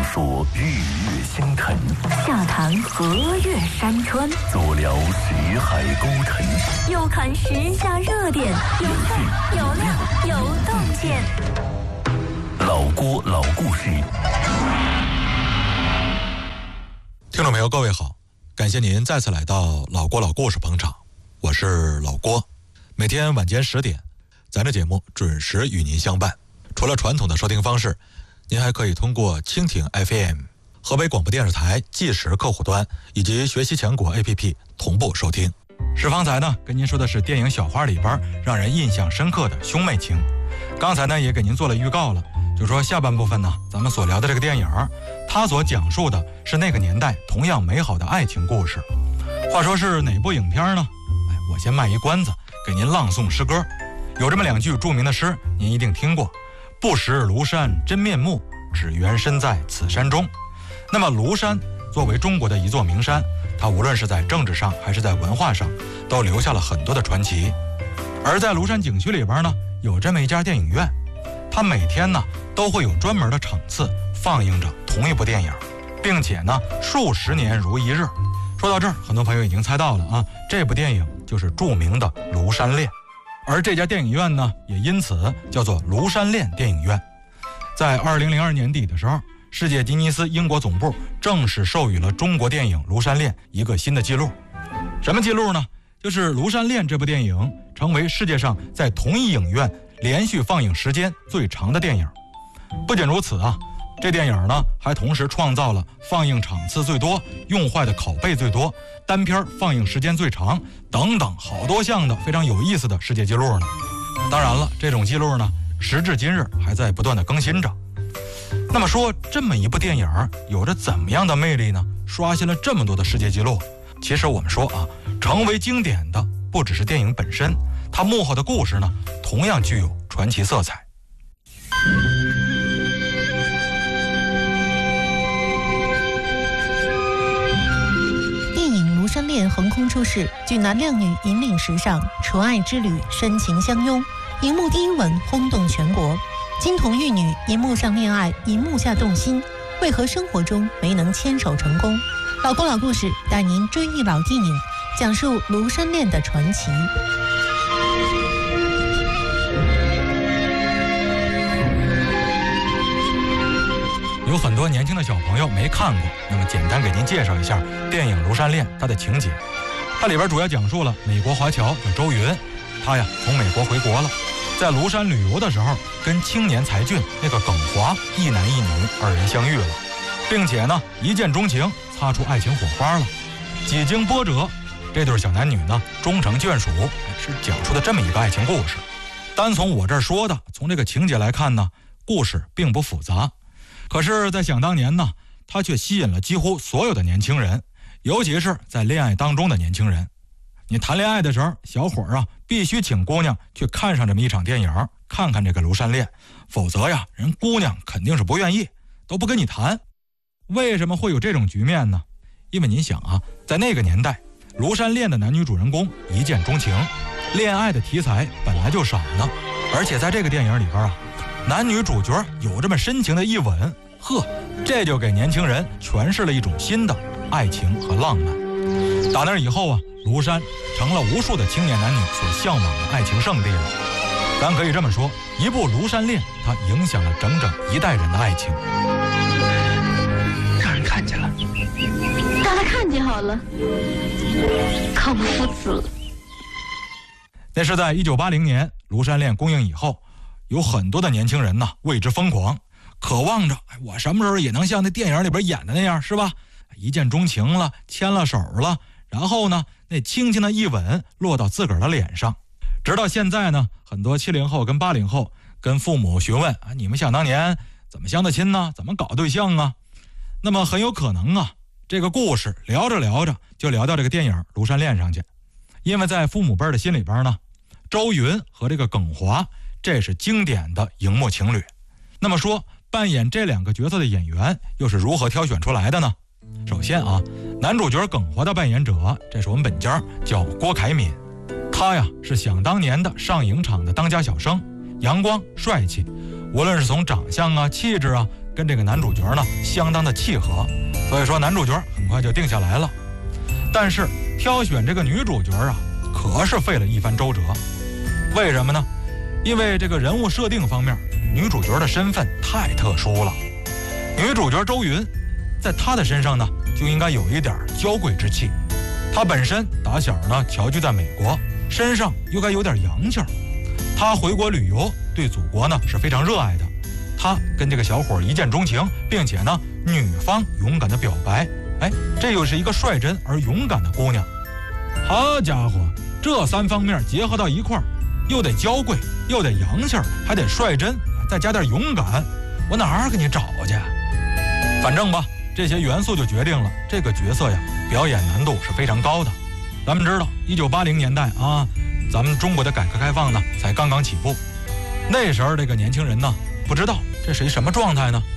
说日月星辰， 下谈河岳山川， 左聊识海孤城， 右看时下热点，有趣有料有洞见。 老郭老故事。 听众朋友各位好，感谢您再次来到老郭老故事捧场，我是老郭。每天晚间10点，咱这节目准时与您相伴。除了传统的收听方式，您还可以通过蜻蜓 FM、 河北广播电视台即时客户端以及学习强国 APP 同步收听。是方才呢跟您说的是电影《小花》里边让人印象深刻的兄妹情。刚才呢也给您做了预告了，就说下半部分呢咱们所聊的这个电影，它所讲述的是那个年代同样美好的爱情故事。话说是哪部影片呢？我先卖一关子，给您朗诵诗歌。有这么2句著名的诗，您一定听过：不识庐山真面目，只缘身在此山中。那么庐山作为中国的一座名山，它无论是在政治上还是在文化上，都留下了很多的传奇。而在庐山景区里边呢，有这么一家电影院，它每天呢都会有专门的场次放映着同一部电影，并且呢数十年如一日。说到这儿，很多朋友已经猜到了啊，这部电影就是著名的《庐山恋》。而这家电影院呢，也因此叫做庐山恋电影院。在2002年底的时候，世界吉尼斯英国总部正式授予了中国电影《庐山恋》一个新的记录。什么记录呢？就是《庐山恋》这部电影成为世界上在同一影院连续放映时间最长的电影。不仅如此啊，这电影呢还同时创造了放映场次最多、用坏的拷贝最多、单片放映时间最长等等好多项的非常有意思的世界纪录呢。当然了，这种记录呢时至今日还在不断的更新着。那么说，这么一部电影有着怎么样的魅力呢？刷新了这么多的世界纪录。其实我们说啊，成为经典的不只是电影本身，它幕后的故事呢同样具有传奇色彩。 《庐山恋》横空出世，俊男靓女引领时尚，纯爱之旅深情相拥，荧幕第一吻轰动全国。金童玉女荧幕上恋爱，荧幕下动心，为何生活中没能牵手成功？老郭老故事带您追忆老电影，讲述庐山恋的传奇。 有很多年轻的小朋友没看过，那么简单给您介绍一下电影《庐山恋》它的情节。它里边主要讲述了美国华侨叫周云，他呀从美国回国了，在庐山旅游的时候，跟青年才俊那个耿华一男一女2人相遇了，并且呢一见钟情，擦出爱情火花了。几经波折，这对小男女呢终成眷属，是讲述的这么一个爱情故事。单从我这儿说的，从这个情节来看呢，故事并不复杂。可是在想当年呢，它却吸引了几乎所有的年轻人，尤其是在恋爱当中的年轻人。你谈恋爱的时候，小伙啊必须请姑娘去看上这么一场电影，看看这个庐山恋，否则呀人姑娘肯定是不愿意，都不跟你谈。为什么会有这种局面呢？因为您想啊，在那个年代，庐山恋的男女主人公一见钟情，恋爱的题材本来就少呢，而且在这个电影里边啊，男女主角有这么深情的一吻，这就给年轻人诠释了一种新的爱情和浪漫。打那以后啊，庐山成了无数的青年男女所向往的爱情圣地了。咱可以这么说，一部《庐山恋》它影响了整整一代人的爱情。 让人看见了， 让他看见好了，靠不服死了。 那是在1980年《庐山恋》公映以后，有很多的年轻人呢为之疯狂，渴望着我什么时候也能像那电影里边演的那样，是吧？一见钟情了，牵了手了，然后呢那轻轻的一吻落到自个儿的脸上。直到现在呢，很多70后跟80后跟父母询问啊，你们想当年怎么相的亲呢？怎么搞对象啊？那么很有可能啊，这个故事聊着聊着就聊到这个电影《庐山恋》上去。因为在父母辈的心里边呢，周云和这个耿华这是经典的荧幕情侣。那么说扮演这2个角色的演员又是如何挑选出来的呢？首先啊，男主角耿华的扮演者，这是我们本家叫郭凯敏，他呀是想当年的上影厂的当家小生，阳光帅气，无论是从长相啊、气质啊， 跟这个男主角呢相当的契合，所以说男主角很快就定下来了。但是挑选这个女主角啊，可是费了一番周折。为什么呢？因为这个人物设定方面，女主角的身份太特殊了。女主角周云，在她的身上呢，就应该有一点娇贵之气。她本身打小呢侨居在美国，身上又该有点洋气儿。她回国旅游，对祖国呢是非常热爱的。她跟这个小伙一见钟情，并且呢女方勇敢的表白，这又是一个率真而勇敢的姑娘。好家伙，这3方面结合到一块儿，又得娇贵，又得洋气儿，还得率真，再加点勇敢，我哪儿给你找去？反正吧，这些元素就决定了这个角色呀，表演难度是非常高的。咱们知道，1980年代啊，咱们中国的改革开放呢才刚刚起步，那时候这个年轻人呢，不知道这是一什么状态呢？